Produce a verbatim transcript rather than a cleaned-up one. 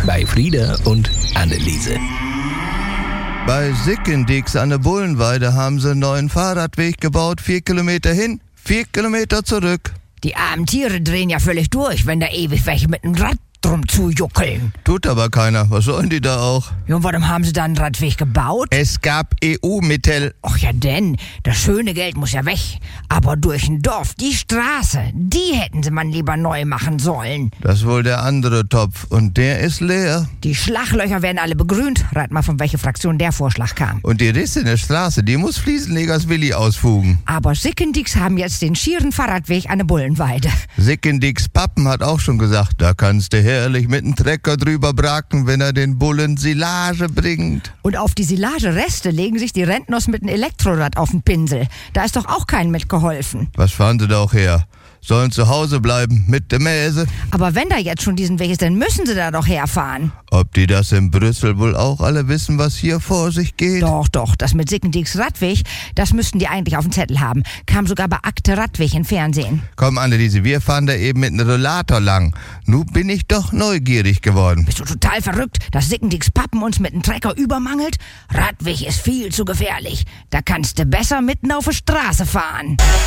bei Frieda und Anneliese. Bei Sickendix an der Bullenweide haben sie einen neuen Fahrradweg gebaut. Vier Kilometer hin, vier Kilometer zurück. Die armen Tiere drehen ja völlig durch, wenn da ewig welche mit dem Rad drum zujuckeln. Tut aber keiner. Was sollen die da auch? Ja, und warum haben sie da einen Radweg gebaut? Es gab E U-Mittel. Ach ja denn, das schöne Geld muss ja weg. Aber durch ein Dorf, die Straße, die hätten sie man lieber neu machen sollen. Das ist wohl der andere Topf. Und der ist leer. Die Schlaglöcher werden alle begrünt. Rat mal, von welcher Fraktion der Vorschlag kam. Und die Risse in der Straße, die muss Fliesenlegers Willi ausfugen. Aber Sickendix haben jetzt den schieren Fahrradweg an der Bullenweide. Sickendix Pappen hat auch schon gesagt, da kannst du herrlich mit dem Trecker drüber bracken, wenn er den Bullen Silage bringt. Und auf die Silagereste legen sich die Rentners mit dem Elektrorad auf den Pinsel. Da ist doch auch keinem mitgeholfen. Was fahren sie da auch her? Sollen zu Hause bleiben mit der Mäse? Aber wenn da jetzt schon diesen Weg ist, dann müssen sie da doch herfahren. Ob die das in Brüssel wohl auch alle wissen, was hier vor sich geht? Doch, doch, das mit Sickendix Radweg, das müssten die eigentlich auf dem Zettel haben. Kam sogar bei Akte Radweg im Fernsehen. Komm, Anneliese, wir fahren da eben mit einem Rollator lang. Nun bin ich doch neugierig geworden. Bist du total verrückt, dass Sickendix Pappen uns mit dem Trecker übermangelt? Radweg ist viel zu gefährlich. Da kannst du besser mitten auf der Straße fahren.